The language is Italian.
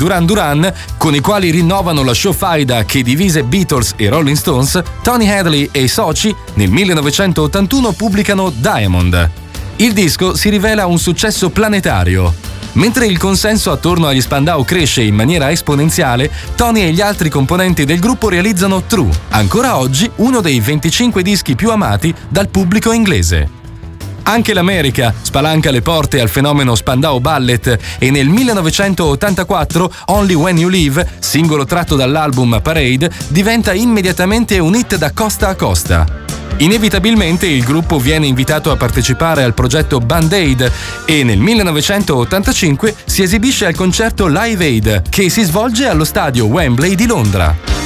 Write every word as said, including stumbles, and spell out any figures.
Duran Duran, con i quali rinnovano la show faida che divise Beatles e Rolling Stones, Tony Hadley e i soci nel millenovecentottantuno pubblicano Diamond. Il disco si rivela un successo planetario. Mentre il consenso attorno agli Spandau cresce in maniera esponenziale, Tony e gli altri componenti del gruppo realizzano True, ancora oggi uno dei venticinque dischi più amati dal pubblico inglese. Anche l'America spalanca le porte al fenomeno Spandau Ballet e nel millenovecentottantaquattro Only When You Leave, singolo tratto dall'album Parade, diventa immediatamente un hit da costa a costa. Inevitabilmente il gruppo viene invitato a partecipare al progetto Band-Aid e nel millenovecentottantacinque si esibisce al concerto Live Aid, che si svolge allo stadio Wembley di Londra.